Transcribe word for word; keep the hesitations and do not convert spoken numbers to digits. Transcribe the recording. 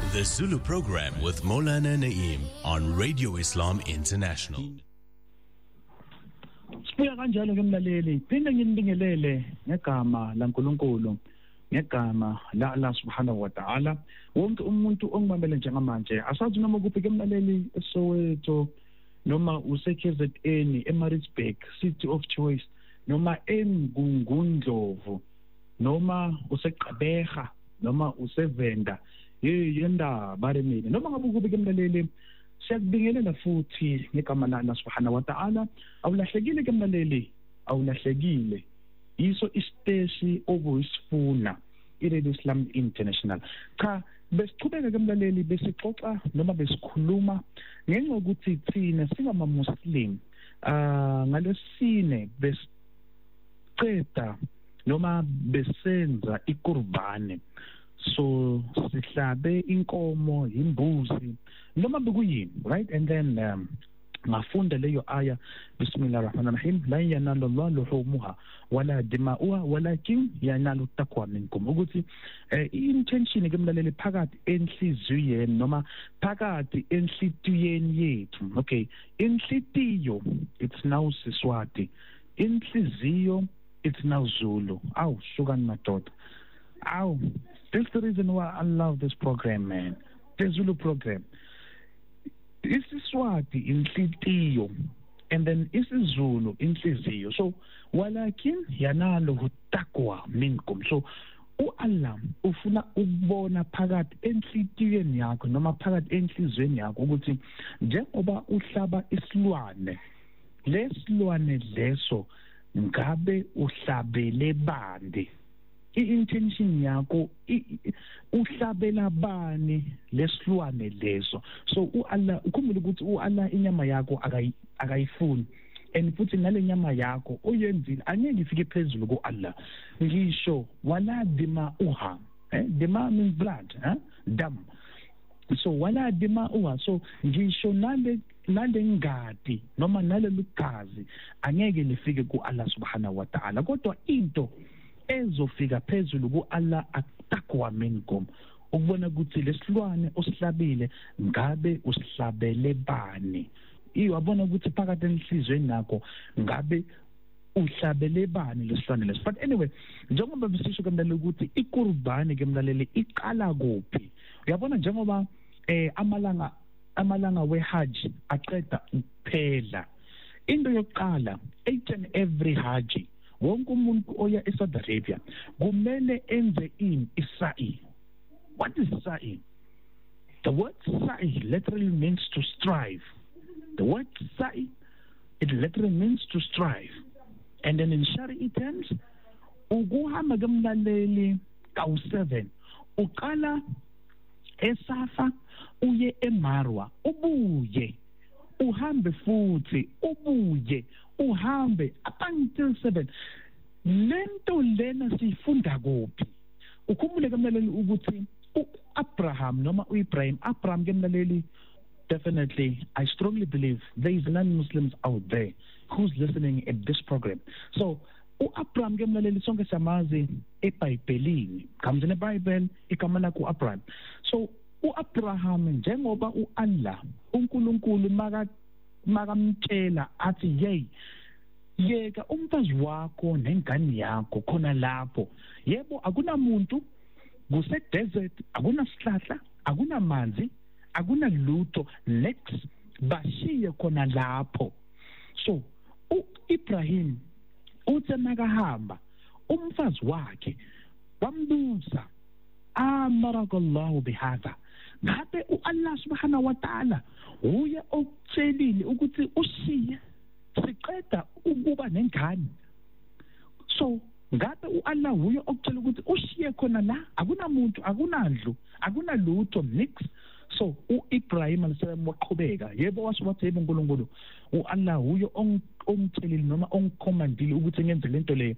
The Zulu program with Maulana Naeem on Radio Islam International. Sibuya kanjalo ke mlaleli, phinde nginibingelele ngegama laNkulunkulu, ngegama la Allah subhanahu wa ta'ala. Wonke umuntu ongibambele njengamanje, asazi noma kuphi ke mlaleli eSoweto, noma use-K Z N, eMaritzburg, City of Choice, noma eMgungundlovu, noma useGqeberha, noma useVenda, yenda baremini, noma ngabe kuphi ke mlaleli, siyakubingelela futhi ngegama la Allah subhanahu wa ta'ala. Awulahlekile ke mlaleli, awulahlekile. Yiso isiteshi obuyisifuna iRadio Islam International. Cha, besiqhubeka ke mlaleli, besixoxa noma besikhuluma ngenxa ukuthi thina singama Muslim ah ngalesine besiceda noma besenza ikurbane. So sihlabe inkomo, imbuzi noma bekuyini, right? And then um, ngafunda leyo aya, bismillahirrahmanirrahim, la yanalu Allah luhumuha wala dima'uha walakin yanalu taqwa minkum. Ukuthi intention ke mlaleli phakathi enhliziyweni noma phakathi enhlitiyweni yethu. Okay, inhlitiyo it's now Siswati, inhliziyo it's now Zulu. Aw shukani madoda. Aw, that's the reason why I love this program, man. The Zulu program. Isiswati inhlitiyo, and then isiZulu inhliziyo. So walakin yanalu taqwa minkum. So uAllah ufuna ukubona phakathi enhlitiyweni yakho noma phakathi enhlizweni yakho ukuthi njengoba uhlaba isilwane, lesilwane leso ngabe uhlabele bande. I-intention yakho uhlabela bani lesilwane leso. So uAllah ukhumbule ukuthi uAllah inyama yakho akayifuni, and futhi nale nyama yakho oyenzile angeke ifike phezulu kuAllah. Ngisho wala dima uha, eh dima means blood, eh dam. So wala dima uha, so ngisho nale nale ngadi noma nale lugazi angeke lifike kuAllah subhanahu wa ta'ala. Kodwa into ezofika phezulu kuAllah ataqwa minkum, ukubona ukuthi lesilwane osihlabile ngabe usihlabele bani. Iyabona ukuthi phakathi enhlizweni nakho ngabe uhlabele bani lesilwane leso. But anyway, njengoba bisisho ke mlaleli ukuthi ikurbani ke mlaleli iqala kuphi? Uyabona njengoba eh amalanga amalanga wehaji aqeda ukuphela, into yokuqala each and every haji, wonke umuntu oya eSaudi Arabia kumele enze in isa'i. What is sa'i? The word sa'i literally means to strive. The word sa'i, it literally means to strive. And then in Shari'i terms, ukuhamba kemlaleli kawu seven, uqala eSafa uye eMarwa, ubuye uhambe futhi ubuye uhambe up until seven. Lento lena sifunda kuphi? Ukhumbule kemlaleli ukuthi uAbraham noma uIbrahim, Abraham kemlaleli, definitely I strongly believe there is non-Muslims out there who's listening at this program. So uAbraham kemlaleli sonke samazi eBhayibhelini, comes in the Bible igama lakho uAbraham. So uAbraham njengoba uAllah uNkulunkulu maka makamtshela athi hey, yeka umfazi wakho nengane yakho khona lapho. Yebo akunamuntu, kuse desert, akunasihlahla, akunamanzi, akunalutho, next bashiye khona lapho. So uIbrahim uthe makahamba umfazi wakhe bambuza, amarakallahu bihadha, ngabe uAllah subhanahu wa ta'ala uye okutshelile ukuthi ushiye siqeda ukuba nengane. So ngabe uAllah uye okutshela ukuthi ushiye khona la, akunamuntu, akunandlu, akunalutho, nix. So uIbrahim alisalam waqhubeka, yebo washo wathi yebo uNkulunkulu, uAllah uye ongitshelile noma ongicommandile ukuthi ngenze lento leyo.